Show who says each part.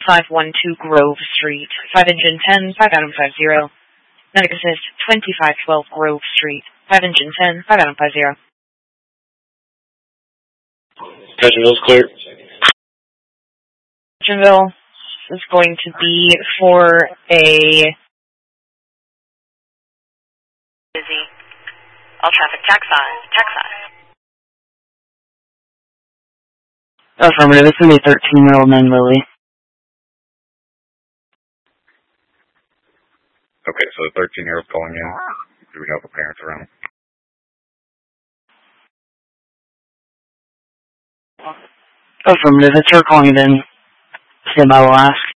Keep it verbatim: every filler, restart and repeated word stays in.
Speaker 1: five one two Grove Street. five engine ten, five Adam five zero. Medic assist, twenty-five twelve Grove Street. five engine ten, five Adam five zero.
Speaker 2: Pleasantville's clear.
Speaker 1: Pleasantville is going to be for a...
Speaker 3: Busy. All traffic taxi. Taxi.
Speaker 4: Affirmative, it's going to be a thirteen-year-old named Lily.
Speaker 5: Okay, so the thirteen-year-old calling in. Do we know if the parents are around?
Speaker 4: Affirmative, it's her calling it in. Stand by, will ask.